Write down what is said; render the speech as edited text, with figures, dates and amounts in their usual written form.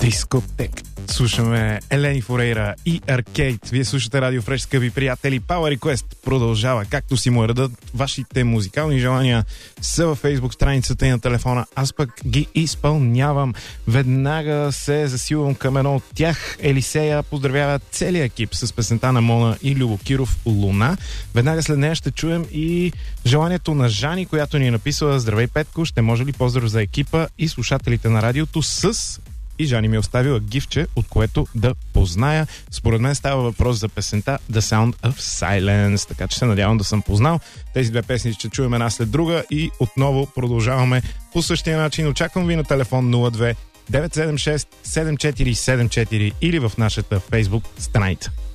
Дискотек. Слушаме Елени Форейра и Аркейд. Вие слушате Радио Фреш, скъпи приятели. Power Request продължава, както си му редат. Вашите музикални желания са във Facebook страницата и на телефона. Аз пък ги изпълнявам. Веднага се засилвам към едно от тях. Елисея поздравява целия екип с песента на Мона и Любо Киров "Луна". Веднага след нея ще чуем и желанието на Жани, която ни е написала: "Здравей, Петко, ще може ли поздрав за екипа и слушателите на радиото с..." И Жани ми е оставила гифче, от което да позная. Според мен става въпрос за песента The Sound of Silence, така че се надявам да съм познал. Тези две песни ще чуем една след друга и отново продължаваме по същия начин. Очаквам ви на телефон 02 976 7474 или в нашата Facebook страница.